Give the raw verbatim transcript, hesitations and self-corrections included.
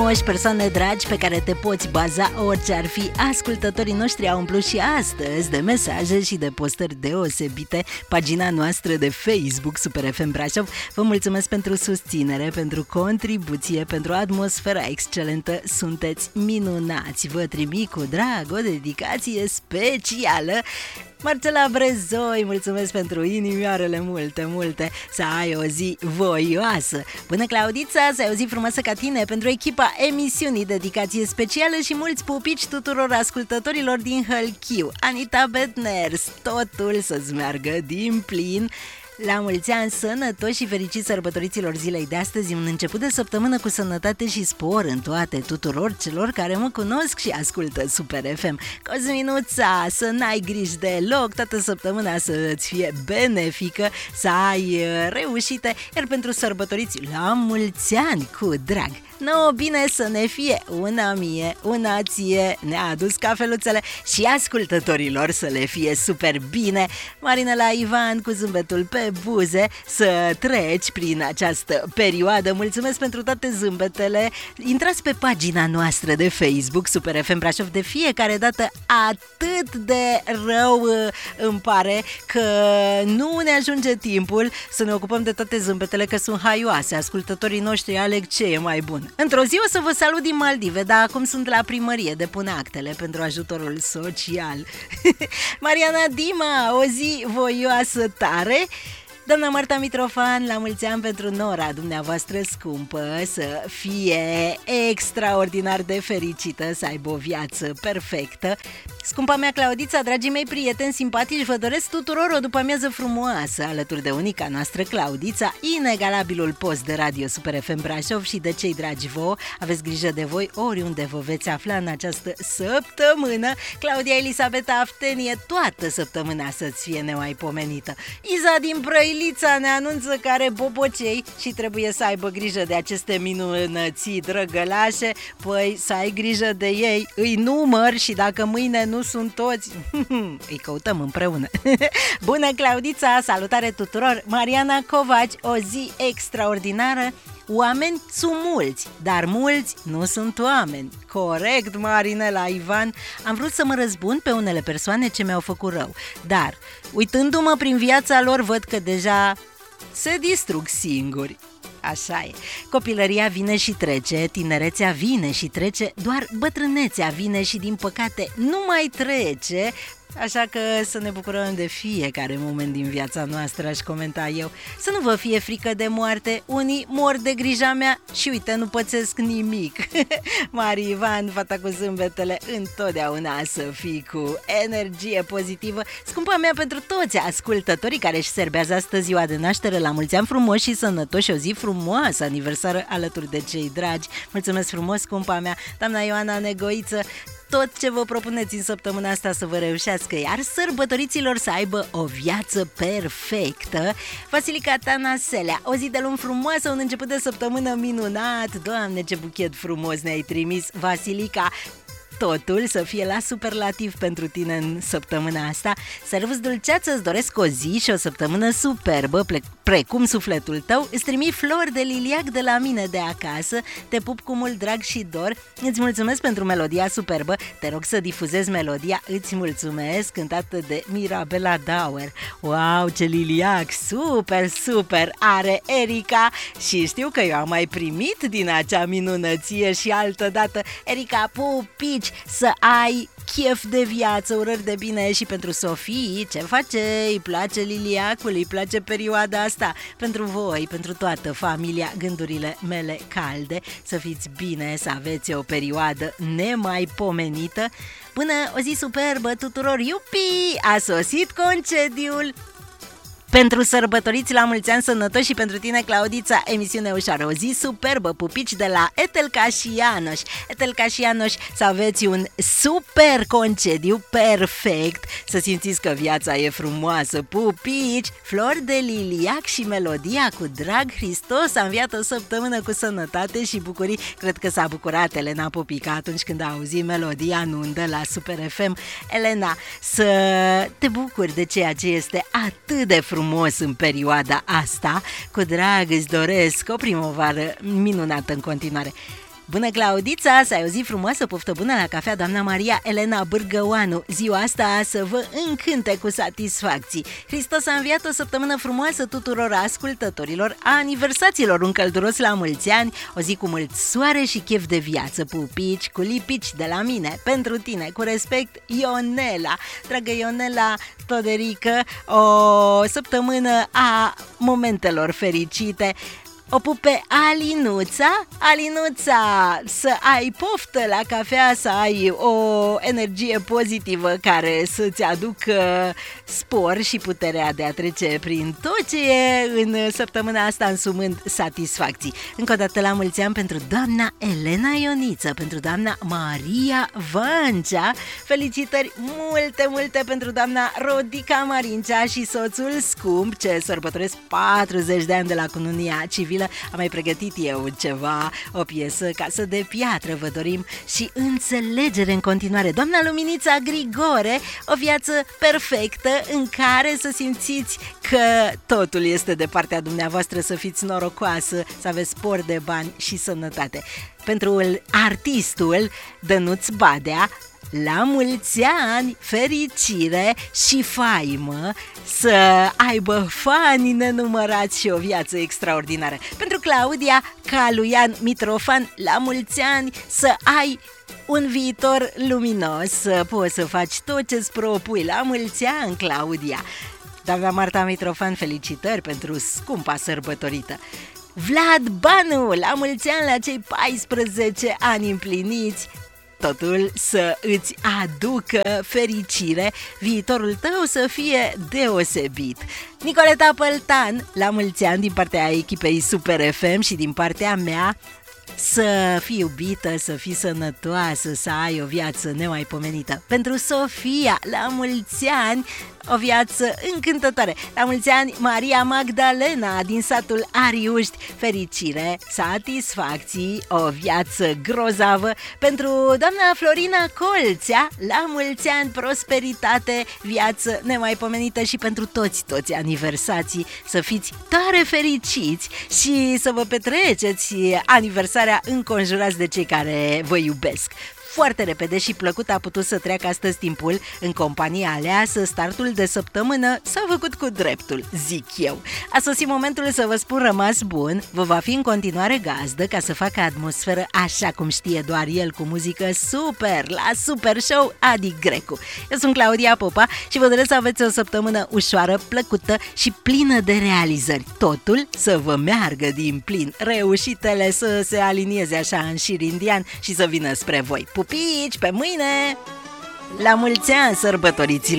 frumoși, persoane dragi pe care te poți baza orice ar fi. Ascultătorii noștri au umplut și astăzi de mesaje și de postări deosebite pagina noastră de Facebook Super F M Brașov. Vă mulțumesc pentru susținere, pentru contribuție, pentru atmosfera excelentă. Sunteți minunați. Vă trimit cu drag o dedicație specială. Marcela Brezoi, mulțumesc pentru inimioarele multe, multe. Să ai o zi voioasă. Bună, Claudița, să ai o zi frumoasă ca tine. Pentru echipa emisiunii, dedicație specială și mulți pupici tuturor ascultătorilor din Hălchiu. Anita Bedners, totul să-ți meargă din plin. La mulți ani, sănătoși și fericiți sărbătoriților zilei de astăzi, un început de săptămână cu sănătate și spor în toate tuturor celor care mă cunosc și ascultă Super F M. Cosminuța, să n-ai griji deloc, toată săptămâna să-ți fie benefică, să ai reușite, iar pentru sărbătoriți, la mulți ani cu drag. Nouă bine să ne fie, una mie, una ție, ne-a adus cafeluțele și ascultătorilor să le fie super bine. Marina la Ivan cu zâmbetul pe buze, să treci prin această perioadă. Mulțumesc pentru toate zâmbetele. Intrați pe pagina noastră de Facebook Super F M Brașov. De fiecare dată atât de rău îmi pare că nu ne ajunge timpul să ne ocupăm de toate zâmbetele, că sunt haioase. Ascultătorii noștri aleg ce e mai bun. Într-o zi o să vă salut din Maldive, dar acum sunt la primărie, depun actele pentru ajutorul social. Mariana Dima, o zi voioasă tare. Doamna Marta Mitrofan, la mulți ani pentru nora dumneavoastră scumpă, să fie extraordinar de fericită, să aibă o viață perfectă. Scumpa mea Claudița, dragii mei prieteni simpatici, vă doresc tuturor o după-amiază frumoasă alături de unica noastră Claudița, inegalabilul post de radio Super F M Brașov și de cei dragi vouă. Aveți grijă de voi oriunde vă veți afla în această săptămână. Claudia Elisabeta Aftenie, toată săptămâna să-ți fie nemaipomenită. Iza din Brăilița ne anunță că are bobocei și trebuie să aibă grijă de aceste minunății drăgălașe. Păi să ai grijă de ei, îi număr și dacă mâine nu sunt toți, îi căutăm împreună. Bună, Claudița, salutare tuturor. Mariana Covaci, o zi extraordinară. Oameni sunt mulți, dar mulți nu sunt oameni. Corect, Marinela Ivan. Am vrut să mă răzbun pe unele persoane ce mi-au făcut rău, dar uitându-mă prin viața lor văd că deja se distrug singuri. Așa e. Copilăria vine și trece, tinerețea vine și trece, doar bătrânețea vine și din păcate nu mai trece. Așa că să ne bucurăm de fiecare moment din viața noastră, aș comenta eu. Să nu vă fie frică de moarte, unii mor de grija mea și uite, nu pățesc nimic. Mari Ivan, fata cu zâmbetele, întotdeauna să fii cu energie pozitivă. Scumpa mea, pentru toți ascultătorii care își serbează astăzi ziua de naștere, la mulți ani frumoși și sănătoși, o zi frumoasă, aniversară alături de cei dragi. Mulțumesc frumos, scumpa mea, doamna Ioana Negoiță. Tot ce vă propuneți în săptămâna asta să vă reușească, iar sărbătoriților să aibă o viață perfectă. Vasilica Tanaselea, o zi de luni frumoasă, un început de săptămână minunat. Doamne, ce buchet frumos ne-ai trimis, Vasilica. Totul să fie la superlativ pentru tine în săptămâna asta. Servus dulceață, îți doresc o zi și o săptămână superbă, precum sufletul tău. Îți trimit flori de liliac de la mine de acasă. Te pup cu mult drag și dor. Îți mulțumesc pentru melodia superbă. Te rog să difuzezi melodia Îți mulțumesc, cântată de Mirabela Dauer. Wow, ce liliac, super, super are Erica. Și știu că eu am mai primit din acea minunăție și altă dată. Erica, pupici, să ai chef de viață, urări de bine. Și pentru Sofie, ce face? Îi place liliacul, îi place perioada asta. Pentru voi, pentru toată familia, gândurile mele calde. Să fiți bine, să aveți o perioadă nemaipomenită. Până o zi superbă tuturor, iupi! A sosit concediul! Pentru sărbătoriți, la mulți ani sănătoși și pentru tine, Claudița, emisiune ușoară, o zi superbă, pupici de la Etelca și Ianoș. Etelca și Ianoș, să aveți un super concediu perfect, să simțiți că viața e frumoasă, pupici, flori de liliac și melodia cu drag. Hristos a înviat o săptămână cu sănătate și bucurii. Cred că s-a bucurat Elena Popica atunci când a auzit melodia în undă la Super F M. Elena, să te bucuri de ceea ce este atât de frumos frumos în perioada asta. Cu drag îți doresc o primăvară minunată în continuare. Bună, Claudița, să ai o zi frumoasă, poftă bună la cafea, doamna Maria Elena Bârgăoanu. Ziua asta să vă încânte cu satisfacții. Hristos a înviat, o săptămână frumoasă tuturor ascultătorilor, a aniversaților, un călduros la mulți ani, o zi cu mult soare și chef de viață, pupici cu lipici de la mine, pentru tine, cu respect, Ionela. Dragă Ionela Toderică, o săptămână a momentelor fericite. O pup pe Alinuța, Alinuța, să ai poftă la cafea, să ai o energie pozitivă care să-ți aducă spor și puterea de a trece prin tot ce e în săptămâna asta, însumând satisfacții. Încă o dată la mulți ani pentru doamna Elena Ioniță, pentru doamna Maria Vancea, felicitări multe, multe pentru doamna Rodica Marincea și soțul scump, ce sărbătoresc patruzeci de ani de la cununia civilă. Am mai pregătit eu ceva, o piesă Casă de Piatră, vă dorim și înțelegere în continuare. Doamna Luminița Grigore, o viață perfectă în care să simțiți că totul este de partea dumneavoastră, să fiți norocoasă, să aveți spor de bani și sănătate. Pentru artistul Dănuț Badea, la mulți ani, fericire și faimă, să aibă fani nenumărați și o viață extraordinară. Pentru Claudia Caluian Mitrofan, la mulți ani, să ai un viitor luminos, să poți să faci tot ce-ți propui. La mulți ani, Claudia. Doamna Marta Mitrofan, felicitări pentru scumpa sărbătorită. Vlad Banu, la mulți ani, la cei paisprezece ani împliniți, totul să îți aducă fericire, viitorul tău să fie deosebit. Nicoleta Păltan, la mulți ani din partea echipei Super F M și din partea mea, să fii iubită, să fii sănătoasă, să ai o viață nemaipomenită. Pentru Sofia, la mulți ani, o viață încântătoare. La mulți ani, Maria Magdalena din satul Ariuști, fericire, satisfacții, o viață grozavă. Pentru doamna Florina Colțea, la mulți ani, prosperitate, viață nemaipomenită și pentru toți, toți aniversații, să fiți tare fericiți și să vă petreceți aniversarea înconjurați de cei care vă iubesc. Foarte repede și plăcut a putut să treacă astăzi timpul în compania aleasă, startul de săptămână s-a făcut cu dreptul, zic eu. A sosit momentul să vă spun rămas bun, vă va fi în continuare gazdă ca să facă atmosferă așa cum știe doar el, cu muzică super, la Super Show Adi Grecu. Eu sunt Claudia Popa și vă doresc să aveți o săptămână ușoară, plăcută și plină de realizări. Totul să vă meargă din plin, reușitele să se alinieze așa în șir indian și să vină spre voi. Pupici, pe mâine! La mulți ani, sărbătoriților!